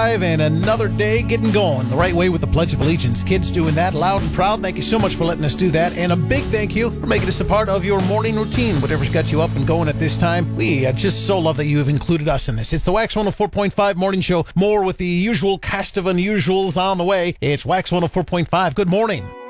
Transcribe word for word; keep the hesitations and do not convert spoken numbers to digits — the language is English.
five and another day getting going the right way with the Pledge of Allegiance. Kids doing that loud and proud. Thank you so much for letting us do that. And a big thank you for making us a part of your morning routine. Whatever's got you up and going at this time, we uh, just so love that you have included us in this. It's the Wax one oh four point five morning show. More with the usual cast of unusuals on the way. It's Wax one oh four point five. Good morning.